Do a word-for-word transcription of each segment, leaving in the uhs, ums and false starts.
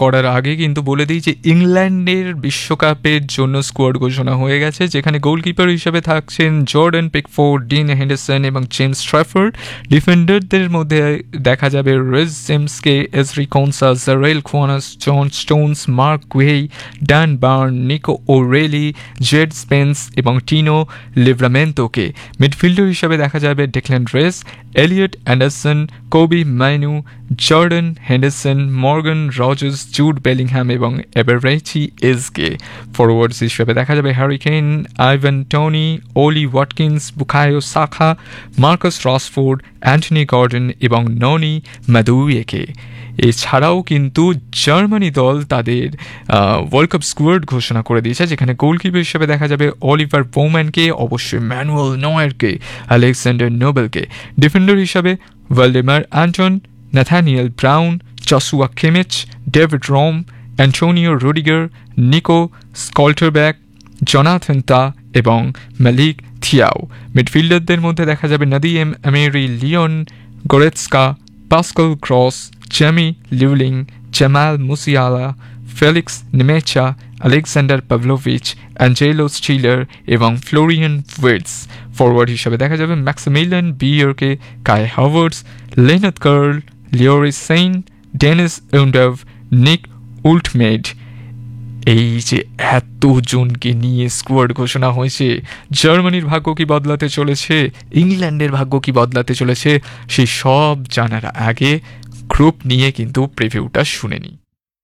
করার আগে কিন্তু বলে দিই যে ইংল্যান্ডের বিশ্বকাপের জন্য স্কোয়াড ঘোষণা হয়ে গেছে, যেখানে গোলকিপার হিসেবে থাকছেন জর্ডান পিকফোর্ড, ডিন হেন্ডারসন এবং জেমস ট্র্যাফোর্ড। ডিফেন্ডারদের মধ্যে দেখা যাবে রেস জেমসকে, এজরি কনসা, জারেল কোয়ানাস, জন স্টোনস, মার্ক গুয়েই, ডান বার্ন, নিকো ওরেলি, জেড স্পেন্স এবং টিনো লিভরামেন্টোকে। মিডফিল্ডার হিসেবে দেখা যাবে Declan rice, Elliot Anderson, Covey Mainu, Jordan Henderson, Morgan Rogers, Jude Bellingham এবং এভারেচি এজকে। ফরওয়ার্ডস হিসেবে দেখা যাবে হ্যারি কেইন, আইভান টোনি, ওলি Watkins, Bukayo Saka, Marcus রশফোর্ড, Antony Gordon এবং ননি মাদুয়েকে। এছাড়াও কিন্তু জার্মানি দল তাদের ওয়ার্ল্ড কাপ স্কোয়াড ঘোষণা করে দিয়েছে, যেখানে গোলকিপার হিসেবে দেখা যাবে অলিভার বোম্যানকে, অবশ্যই ম্যানুয়েল নয়েরকে, আলেকজান্ডার নোবেলকে। ডিফেন্ডার হিসাবে ভ্যালডেমার Anton, Nathaniel brown, Joshua Kimmich, David Rome, Antonio Rudiger, Nicco স্কল্টারব্যাক, Jonathan তা এবং মালিক থিয়াও। মিডফিল্ডারদের মধ্যে দেখা যাবে Nadim আমেরি, Leone গোরেৎস্কা, Pascal cross, Jamie লিউলিং, Jamal Musiala, Felix নিমেচা, Alexander Pavlovich, Angelo Stiller এবং ফ্লোরিয়ান উইটস। ফরওয়ার্ড হিসাবে দেখা যাবে ম্যাক্সিমিলিয়ান বিয়ারকে, কাই Havertz, Lenard curl, লিওরিস chain, Dennis উন্ডাভ, নিক উল্টমেড। এই যে এতজনকে নিয়ে স্কোয়াড ঘোষণা হয়েছে, জার্মানির ভাগ্য কি বদলাতে চলেছে, ইংল্যান্ডের ভাগ্য কি বদলাতে চলেছে, সেই সব জানার আগে গ্রুপ নিয়ে কিন্তু প্রিভিউটা শুনে নিই।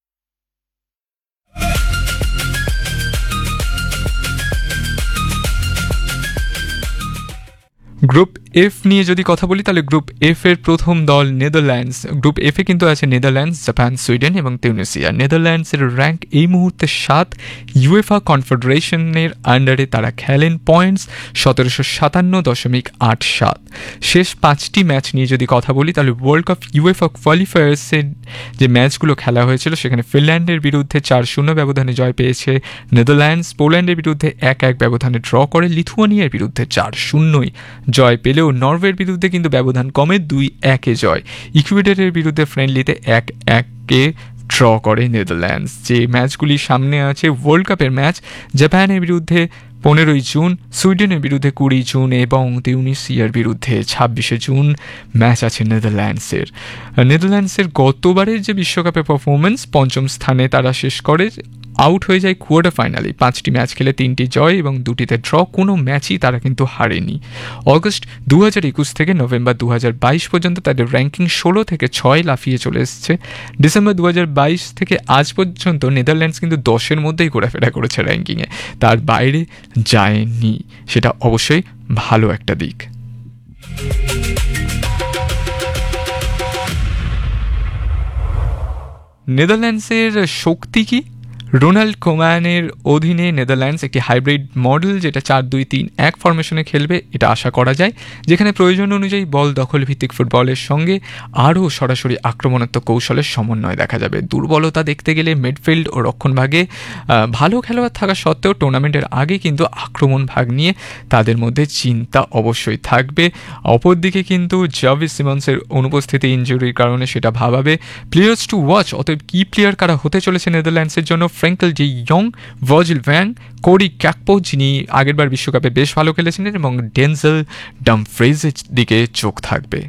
গ্রুপ এফ নিয়ে যদি কথা বলি তাহলে গ্রুপ এফ এর প্রথম দল নেদারল্যান্ডস। গ্রুপ এফ এ কিন্তু আছে নেদারল্যান্ডস, জাপান, সুইডেন এবং তিউনিসিয়া। নেদারল্যান্ডসের র্যাঙ্ক এই মুহূর্তে সাত। ইউএফা কনফেডারেশনের আন্ডারে তারা খেলেন, পয়েন্টস সতেরোশো সাতান্ন দশমিক আট সাত। শেষ পাঁচটি ম্যাচ নিয়ে যদি কথা বলি তাহলে ওয়ার্ল্ড কাপ ইউএফা কোয়ালিফায়ার্সের যে ম্যাচগুলো খেলা হয়েছিল সেখানে ফিনল্যান্ডের বিরুদ্ধে চার শূন্য ব্যবধানে জয় পেয়েছে নেদারল্যান্ডস, পোল্যান্ডের বিরুদ্ধে এক এক ব্যবধানে ড্র করে, লিথুয়ানিয়ার বিরুদ্ধে চার শূন্যই জয় পেলেও নরওয়ের বিরুদ্ধে কিন্তু ব্যবধান কমে দুই একে জয়। ইকুয়েডরের বিরুদ্ধে ফ্রেন্ডলিতে এক একে ড্র করে নেদারল্যান্ডস। যে ম্যাচগুলি সামনে আছে ওয়ার্ল্ড কাপের ম্যাচ, জাপানের বিরুদ্ধে পনেরোই জুন, সুইডেনের বিরুদ্ধে কুড়ি জুন এবং তিউনিসিয়ার বিরুদ্ধে ছাব্বিশে জুন ম্যাচ আছে নেদারল্যান্ডসের। নেদারল্যান্ডসের গতবারের যে বিশ্বকাপের পারফরমেন্স, পঞ্চম স্থানে তারা শেষ করে, আউট হয়ে যায় কোয়ার্টার ফাইনালে। পাঁচটি ম্যাচ খেলে তিনটি জয় এবং দুটিতে ড্র, কোনো ম্যাচই তারা কিন্তু হারেনি। অগস্ট দু হাজার একুশ থেকে নভেম্বর দু হাজার বাইশ পর্যন্ত তাদের র্যাঙ্কিং ষোলো থেকে ছয় লাফিয়ে চলে এসেছে। ডিসেম্বর দু হাজার বাইশ থেকে আজ পর্যন্ত নেদারল্যান্ডস কিন্তু দশের মধ্যেই ঘোরাফেরা করেছে র্যাঙ্কিংয়ে, তার বাইরে যায়নি। সেটা অবশ্যই ভালো একটা দিক। নেদারল্যান্ডসের শক্তি কি? রোনাল্ড কোম্যানের অধীনে নেদারল্যান্ডস একটি হাইব্রিড মডেল, যেটা চার দুই তিন এক ফরমেশনে খেলবে এটা আশা করা যায়, যেখানে প্রয়োজন অনুযায়ী বল দখল ভিত্তিক ফুটবলের সঙ্গে আরও সরাসরি আক্রমণাত্মক কৌশলের সমন্বয় দেখা যাবে। দুর্বলতা দেখতে গেলে মিডফিল্ড ও রক্ষণভাগে ভালো খেলোয়াড় থাকা সত্ত্বেও টুর্নামেন্টের আগে কিন্তু আক্রমণ ভাগ নিয়ে তাদের মধ্যে চিন্তা অবশ্যই থাকবে। অপরদিকে কিন্তু জাভি সিমন্সের অনুপস্থিতি ইনজুরির কারণে সেটা ভাবাবে। প্লেয়ার্স টু ওয়াচ, অতএব কি প্লেয়ার কারা হতে চলেছে নেদারল্যান্ডসের জন্য? Frankl D young, Virgil ভ্যাং, Cody ক্যাকপো যিনি আগেরবার বিশ্বকাপে বেশ ভালো খেলেছিলেন এবং ডেনজেল ডামফ্রিজের দিকে চোখ থাকবে।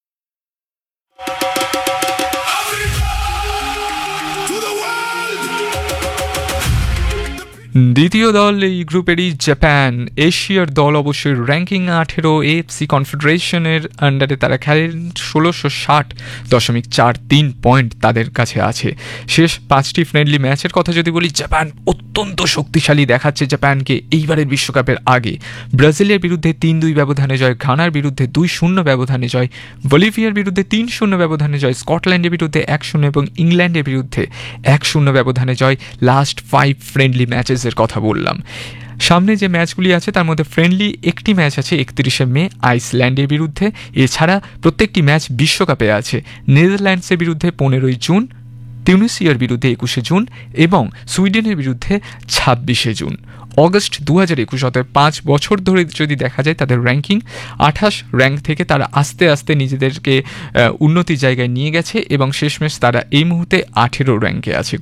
দ্বিতীয় দল এই গ্রুপেরই জাপান, এশিয়ার দল, অবশ্যই র্যাঙ্কিং আঠেরো, এএফসি কনফেডারেশনের আন্ডারে তারা খেলেন, ষোলোশো ষাট দশমিক চার তিন পয়েন্ট তাদের কাছে আছে। শেষ পাঁচটি ফ্রেন্ডলি ম্যাচের কথা যদি বলি, জাপান অত্যন্ত শক্তিশালী দেখাচ্ছে জাপানকে এইবারের বিশ্বকাপের আগে। ব্রাজিলের বিরুদ্ধে তিন দুই ব্যবধানে জয়, ঘানার বিরুদ্ধে দুই শূন্য ব্যবধানে জয়, বলিভিয়ার বিরুদ্ধে তিন শূন্য ব্যবধানে জয়, স্কটল্যান্ডের বিরুদ্ধে এক শূন্য এবং ইংল্যান্ডের বিরুদ্ধে এক শূন্য ব্যবধানে জয়। লাস্ট ফাইভ ফ্রেন্ডলি ম্যাচেস এর কথা বললাম। সামনে যে ম্যাচগুলি আছে তার মধ্যে ফ্রেন্ডলি একটি ম্যাচ আছে একত্রিশে মে আইসল্যান্ডের বিরুদ্ধে। এছাড়া প্রত্যেকটি ম্যাচ বিশ্বকাপে আছে। নেদারল্যান্ডসের বিরুদ্ধে পনেরোই জুন, তিউনিসিয়ার বিরুদ্ধে একুশে জুন এবং সুইডেনের বিরুদ্ধে ছাব্বিশে জুন। অগস্ট দু হাজার একুশ, অর্থাৎ পাঁচ বছর ধরে যদি দেখা যায় তাদের র্যাঙ্কিং আঠাশ র্যাঙ্ক থেকে তারা আস্তে আস্তে নিজেদেরকে উন্নতি জায়গায় নিয়ে গেছে এবং শেষমেশ তারা এই মুহূর্তে আঠেরো র্যাঙ্কে আছে।